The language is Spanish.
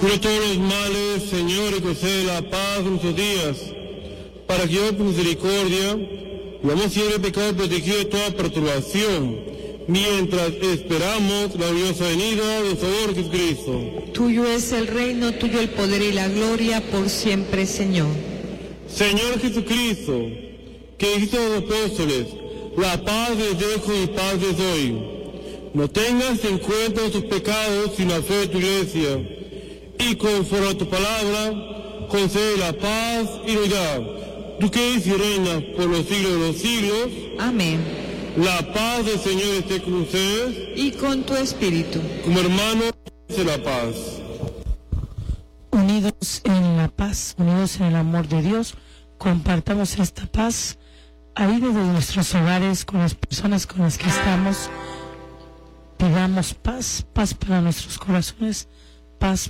Cura todos los males, Señor, y concede la paz en nuestros días, para que yo, por misericordia, vivamos siempre pecado protegido de toda perturbación, mientras esperamos la gloriosa venida de Señor Jesucristo. Tuyo es el reino, tuyo el poder y la gloria por siempre, Señor. Señor Jesucristo, que dijiste a los apóstoles, la paz les dejo y paz les doy. No tengas en cuenta tus pecados, sino la fe de tu iglesia. Y conforme a tu palabra, concede la paz y la unidad. Tú que eres y reinas por los siglos de los siglos. Amén. La paz del Señor esté con ustedes. Y con tu espíritu. Como hermanos de la paz. Unidos en la paz, unidos en el amor de Dios, compartamos esta paz ahí desde nuestros hogares, con las personas con las que estamos. Pidamos paz, paz para nuestros corazones, paz